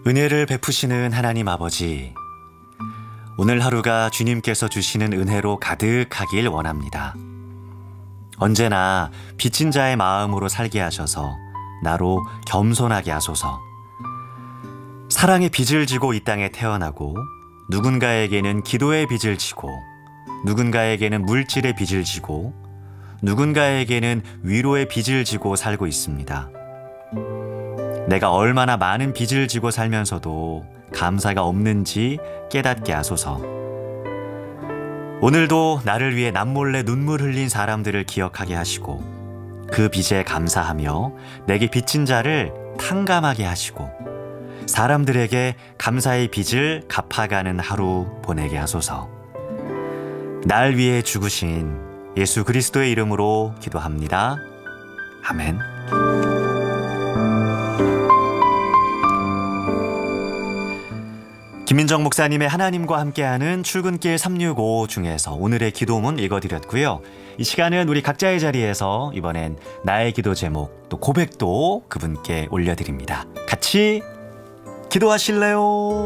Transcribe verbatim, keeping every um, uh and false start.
은혜를 베푸시는 하나님 아버지, 오늘 하루가 주님께서 주시는 은혜로 가득하길 원합니다. 언제나 빚진 자의 마음으로 살게 하셔서 나로 겸손하게 하소서. 사랑의 빚을 지고 이 땅에 태어나고 누군가에게는 기도의 빚을 지고 누군가에게는 물질의 빚을 지고 누군가에게는 위로의 빚을 지고 살고 있습니다. 내가 얼마나 많은 빚을 지고 살면서도 감사가 없는지 깨닫게 하소서. 오늘도 나를 위해 남몰래 눈물 흘린 사람들을 기억하게 하시고 그 빚에 감사하며 내게 빚진 자를 탕감하게 하시고 사람들에게 감사의 빚을 갚아가는 하루 보내게 하소서. 날 위해 죽으신 예수 그리스도의 이름으로 기도합니다. 아멘. 김민정 목사님의 하나님과 함께하는 출근길 삼육오 중에서 오늘의 기도문 읽어드렸고요. 이 시간은 우리 각자의 자리에서 이번엔 나의 기도 제목 또 고백도 그분께 올려드립니다. 같이 기도하실래요?